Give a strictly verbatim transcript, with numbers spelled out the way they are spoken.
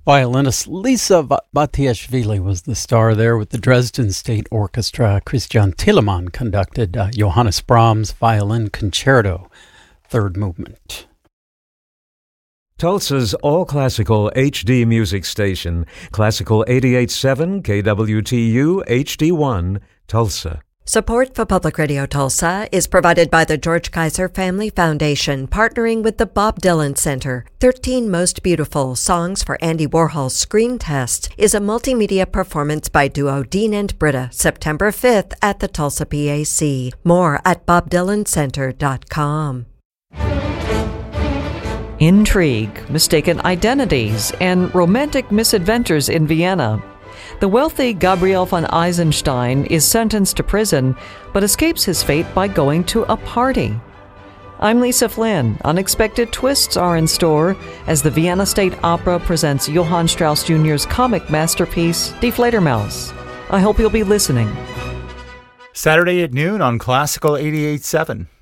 Violinist Lisa Batiashvili was the star there with the Dresden State Orchestra. Christian Telemann conducted uh, Johannes Brahms' Violin Concerto, third movement. Tulsa's all-classical H D music station, Classical eighty-eight point seven K W T U H D one, Tulsa. Support for Public Radio Tulsa is provided by the George Kaiser Family Foundation, partnering with the Bob Dylan Center. thirteen Most Beautiful Songs for Andy Warhol's Screen Test is a multimedia performance by duo Dean and Britta, September fifth at the Tulsa P A C. More at bob dylan center dot com. Intrigue, mistaken identities, and romantic misadventures in Vienna. The wealthy Gabriel von Eisenstein is sentenced to prison, but escapes his fate by going to a party. I'm Lisa Flynn. Unexpected twists are in store as the Vienna State Opera presents Johann Strauss Junior's comic masterpiece, Die Fledermaus. I hope you'll be listening. Saturday at noon on Classical eighty-eight point seven.